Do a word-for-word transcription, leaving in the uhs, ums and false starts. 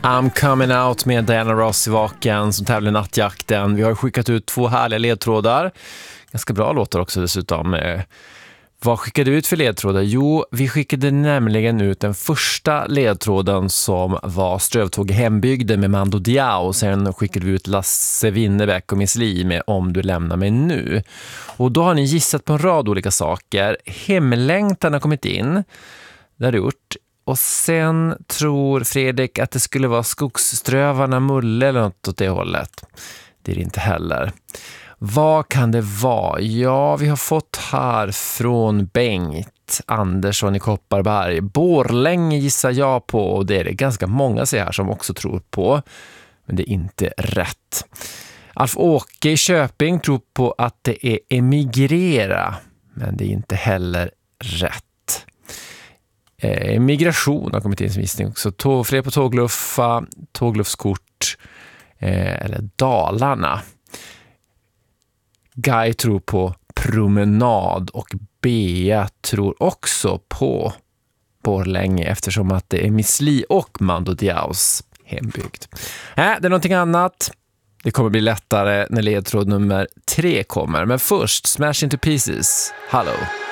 I'm coming out med Diana Ross i Vaken som tävlar i nattjakten. Vi har skickat ut två härliga ledtrådar. Ganska bra låtar också dessutom. Vad skickade vi ut för ledtrådar? Jo, vi skickade nämligen ut den första ledtråden som var Strövtåg i hembygden med Mando Diao. Sen skickade vi ut Lasse Winnerbäck och Miss Li med Om du lämnar mig nu. Och då har ni gissat på en rad olika saker. Hemlängtan har kommit in. Det har det gjort. Och sen tror Fredrik att det skulle vara Skogsströvarna Mulle eller något åt det hållet. Det är det inte heller. Vad kan det vara? Ja, vi har fått här från Bengt Andersson i Kopparberg. Borlänge gissar jag på, och det är det ganska många sig här som också tror på. Men det är inte rätt. Alf-Åke i Köping tror på att det är emigrera. Men det är inte heller rätt. Eh, migration har kommit in som gissning också. Tå, fler på tågluffa, tågluffskort eh, eller Dalarna. Guy tror på promenad och Bea tror också på Borlänge eftersom att det är Miss Li och Mando Diaos hembygd. Äh, det är någonting annat. Det kommer bli lättare när ledtråd nummer tre kommer. Men först, Smash Into Pieces. Hallå!